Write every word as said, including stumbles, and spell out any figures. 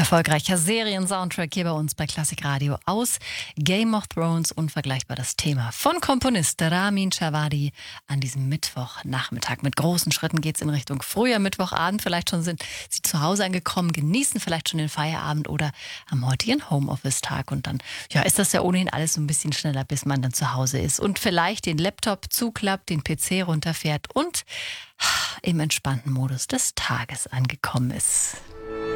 Erfolgreicher Serien-Soundtrack hier bei uns bei Klassik Radio aus Game of Thrones. Unvergleichbar das Thema von Komponist Ramin Djawadi an diesem Mittwochnachmittag. Mit großen Schritten geht es in Richtung früher Mittwochabend. Vielleicht schon sind Sie zu Hause angekommen, genießen vielleicht schon den Feierabend oder am heutigen Homeoffice-Tag. Und dann ja, ist das ja ohnehin alles so ein bisschen schneller, bis man dann zu Hause ist und vielleicht den Laptop zuklappt, den P C runterfährt und im entspannten Modus des Tages angekommen ist.